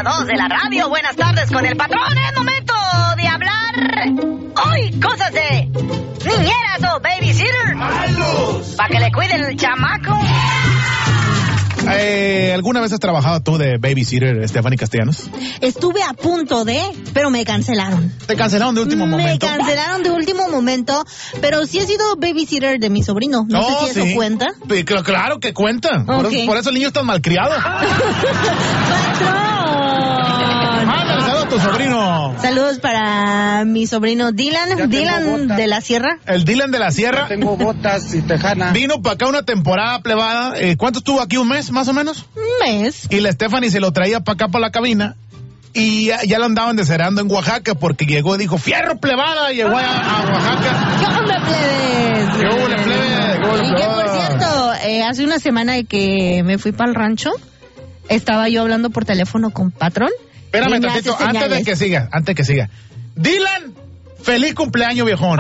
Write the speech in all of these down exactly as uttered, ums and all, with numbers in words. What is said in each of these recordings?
dos de la radio. Buenas tardes con el patrón. Es momento de hablar hoy cosas de niñeras o babysitter. Para que le cuiden el chamaco. Eh, ¿Alguna vez has trabajado tú de babysitter, Stephanie Castellanos? Estuve a punto de, pero me cancelaron. ¿Te cancelaron de último me momento? Me cancelaron de último momento, pero sí he sido babysitter de mi sobrino. No oh, sé si sí. eso cuenta. Sí, claro que cuenta. Okay. Por, por eso el niño está malcriado. ¡Patrón! Mándale saludos a tu sobrino. Saludos para mi sobrino Dylan. Dylan de la Sierra. El Dylan de la Sierra. Ya tengo botas y tejana. Vino para acá una temporada plebada. Eh, ¿Cuánto estuvo aquí? ¿Un mes más o menos? Un mes. Y la Stephanie se lo traía para acá, para la cabina. Y ya, ya lo andaban desherando en Oaxaca porque llegó y dijo, ¡fierro plebada! Y llegó a, a Oaxaca. ¿Qué onda, plebes? ¿Qué onda, plebes? Y que, por cierto, eh, hace una semana de que me fui para el rancho, estaba yo hablando por teléfono con Patrón. Espérame tantito, antes de que siga, antes de que siga. Dylan, feliz cumpleaños, viejón.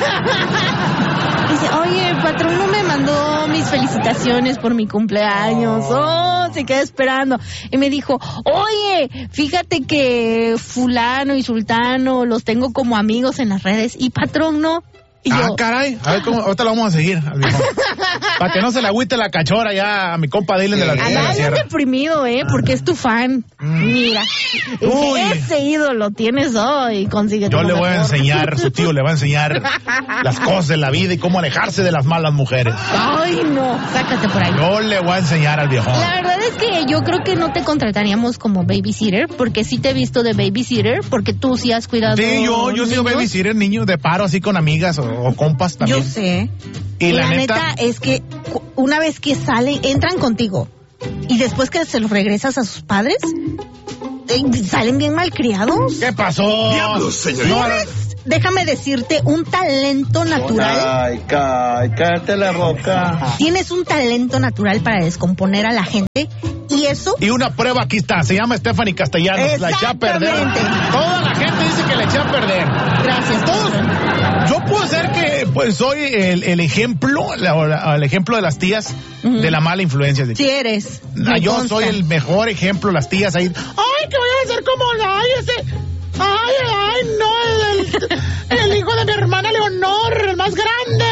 Dice, oye, Patrón no me mandó mis felicitaciones por mi cumpleaños. Oh, se queda esperando. Y me dijo, oye, fíjate que fulano y sultano los tengo como amigos en las redes y Patrón no. Y ah, yo, caray, a ver cómo, ahorita lo vamos a seguir. Para que no se le agüite la cachora ya a mi compa Dylan de la, de la Sierra. deprimido, ¿eh? Porque es tu fan. Mm. Mira, Uy. ese ídolo tienes hoy, consigue. Yo le voy mejor. a enseñar, su tío le va a enseñar las cosas de la vida y cómo alejarse de las malas mujeres. Ay, no, sácate por ahí. Yo le voy a enseñar al viejo. La verdad es que yo creo que no te contrataríamos como babysitter, porque sí te he visto de babysitter, porque tú sí has cuidado. Sí, yo, yo he sido babysitter, niños de paro, así con amigas o, o compas también. Yo sé. Y la, la neta, neta es que una vez que salen, entran contigo y después que se los regresas a sus padres, salen bien malcriados. ¿Qué pasó? Diablos, señorita. Tienes, déjame decirte, un talento natural. Ay, cállate, cállate la boca. Tienes un talento natural para descomponer a la gente y eso. Y una prueba aquí está, se llama Stephanie Castellanos. La eché a perder. Toda la gente dice que la eché a perder. Gracias. Todos. Yo puedo ser que pues soy el, el ejemplo, la, el ejemplo de las tías uh-huh. de la mala influencia. Sí eres. Ah, yo consta. soy el mejor ejemplo, las tías ahí. Ay, que voy a hacer como la, ay, ese, ay, ay, no, el, el hijo de mi hermana Leonor, el más grande.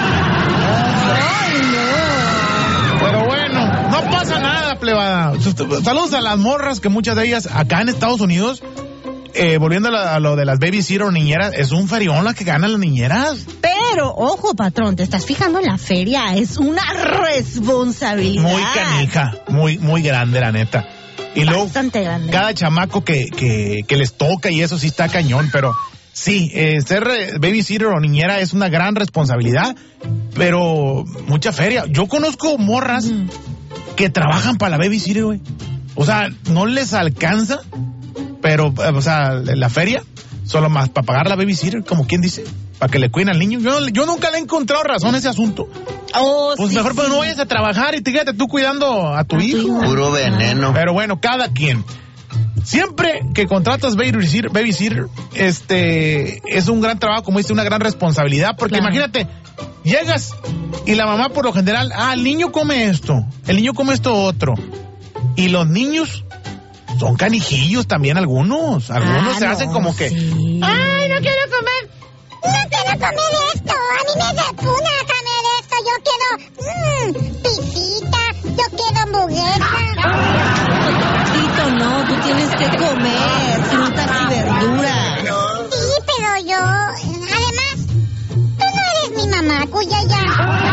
Ay, no. Pero bueno, no pasa nada, plebada. Saludos a las morras, que muchas de ellas acá en Estados Unidos. Eh, volviendo a, la, a lo de las babysitter o niñeras, es un ferión la que ganan las niñeras. Pero, ojo, patrón, te estás fijando en la feria, es una responsabilidad. Muy canija, muy, muy grande, la neta. Y Bastante luego, grande. cada chamaco que, que, que les toca y eso sí está cañón, pero sí, eh, ser babysitter o niñera es una gran responsabilidad, pero mucha feria. Yo conozco morras mm. que trabajan para la babysitter, güey. O sea, no les alcanza. Pero, o sea, la feria, solo más para pagar la babysitter, como quien dice, para que le cuiden al niño. Yo, yo nunca le he encontrado razón a ese asunto. Oh, pues sí, mejor sí, pues sí. no vayas a trabajar y te quédate tú cuidando a tu a hijo. Tu hijo. Puro veneno. Pero bueno, cada quien. Siempre que contratas babysitter, babysitter, este, es un gran trabajo, como dice, una gran responsabilidad, porque claro. imagínate, llegas y la mamá por lo general, ah, el niño come esto, el niño come esto otro, y los niños son canijillos también algunos. Algunos ah, se no, hacen como que... Sí. ¡Ay, no quiero comer! ¡No quiero comer esto! ¡A mí me da puna comer esto! ¡Yo quiero... Mmm, pisita! ¡Yo quiero hamburguesa! Tito, no, tú tienes que comer frutas y verduras. Sí, pero yo... Además, tú no eres mi mamá, cuya ya...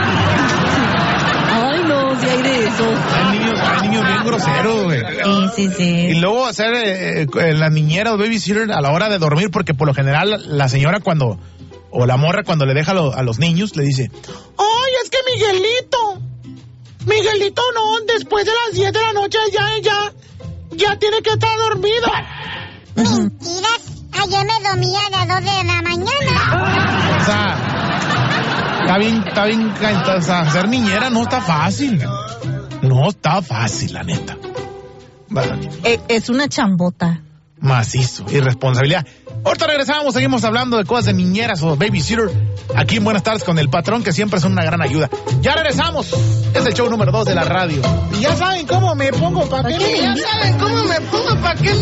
Ay, no, si hay de eso. Hay niños, hay niños bien groseros, güey. Sí, sí, sí. Y luego hacer eh, eh, la niñera o babysitter a la hora de dormir, porque por lo general la señora cuando, o la morra cuando le deja lo, a los niños, le dice, ¡ay, es que Miguelito! Miguelito no, después de las diez de la noche ya, ya, ya tiene que estar dormido. Mentiras, ayer me dormía a las dos de la mañana. O sea, está bien, está bien, o sea, ser niñera no está fácil. No está fácil, la neta. Eh, es una chambota. Macizo, irresponsabilidad. Ahorita regresamos, seguimos hablando de cosas de niñeras o babysitter. Aquí en Buenas Tardes con el Patrón, que siempre son una gran ayuda. Ya regresamos. Es el show número dos de la radio. Y ya saben cómo me pongo, ¿para qué? Ya saben cómo me pongo, ¿para qué?